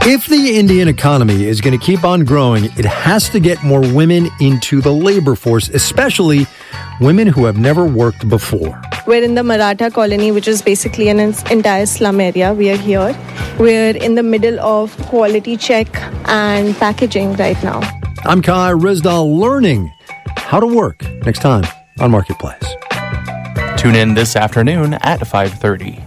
If the Indian economy is going to keep on growing, it has to get more women into the labor force, especially women who have never worked before. We're in the Maratha colony, which is basically an entire slum area. We are here. We're in the middle of quality check and packaging right now. I'm Kai Rizdal, learning how to work next time on Marketplace. Tune in this afternoon at 5:30.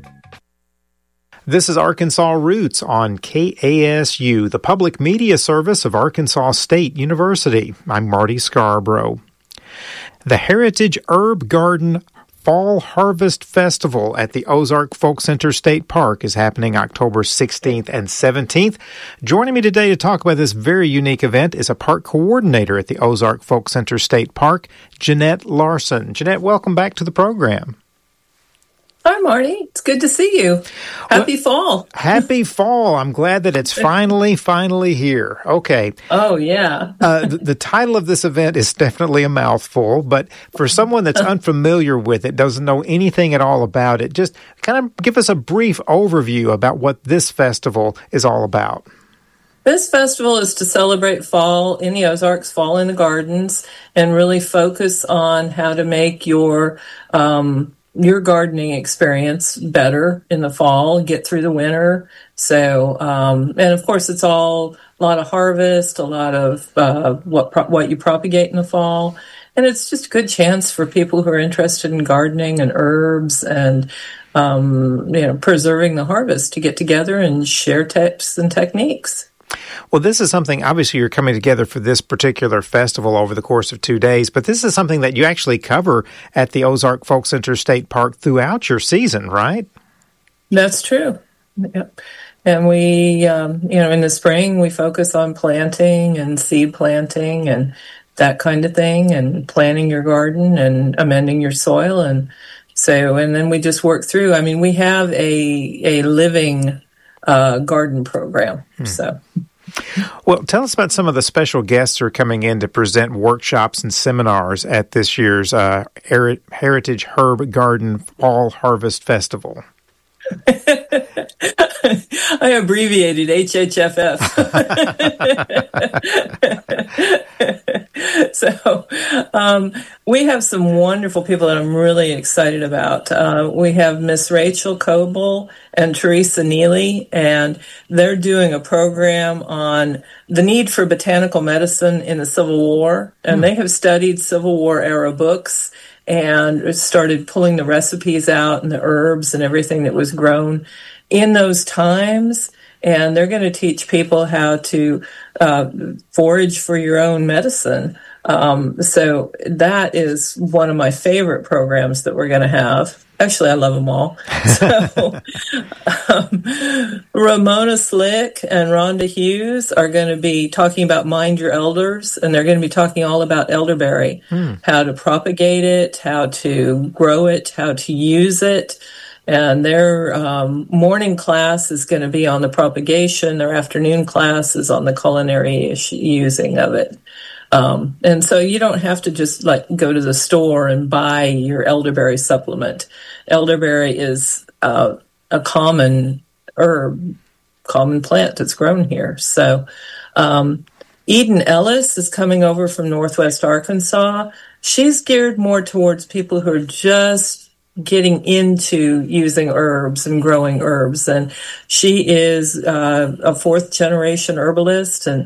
This is Arkansas Roots on KASU, the public media service of Arkansas State University. I'm Marty Scarborough. The Heritage Herb Garden Fall Harvest Festival at the Ozark Folk Center State Park is happening October 16th and 17th. Joining me today to talk about this very unique event is a park coordinator at the Ozark Folk Center State Park, Jeanette Larson. Jeanette, welcome back to the program. Hi, Marty. It's good to see you. Happy fall. Happy fall. I'm glad that it's finally here. Okay. Oh, yeah. The title of this event is definitely a mouthful, but for someone that's unfamiliar with it, doesn't know anything at all about it, just kind of give us a brief overview about what this festival is all about. This festival is to celebrate fall in the Ozarks, fall in the gardens, and really focus on how to make your gardening experience better in the fall, get through the winter. So, and of course, it's all a lot of harvest, a lot of what you propagate in the fall. And it's just a good chance for people who are interested in gardening and herbs and, preserving the harvest to get together and share tips and techniques. Well, this is something, obviously, you're coming together for this particular festival over the course of 2 days, but this is something that you actually cover at the Ozark Folk Center State Park throughout your season, right? That's true. Yep. And we, in the spring, we focus on planting and seed planting and that kind of thing, and planting your garden and amending your soil. And then we just work through. I mean, we have a living garden program. So, well, tell us about some of the special guests who are coming in to present workshops and seminars at this year's Heritage Herb Garden Fall Harvest Festival. I abbreviated HHFF. So we have some wonderful people that I'm really excited about. We have Miss Rachel Coble and Teresa Neely, and they're doing a program on the need for botanical medicine in the Civil War, and they have studied Civil War era books and started pulling the recipes out and the herbs and everything that was grown in those times. And they're going to teach people how to forage for your own medicine. So that is one of my favorite programs that we're going to have. Actually, I love them all. So, Ramona Slick and Rhonda Hughes are going to be talking about Mind Your Elders, and they're going to be talking all about elderberry, how to propagate it, how to grow it, how to use it. And their morning class is going to be on the propagation. Their afternoon class is on the culinary using of it. And so you don't have to just go to the store and buy your elderberry supplement. Elderberry is a common herb, common plant that's grown here. So Eden Ellis is coming over from Northwest Arkansas. She's geared more towards people who are just getting into using herbs and growing herbs. And she is a fourth generation herbalist, and